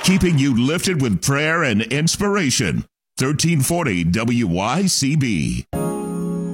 keeping you lifted with prayer and inspiration. 1340 WYCB.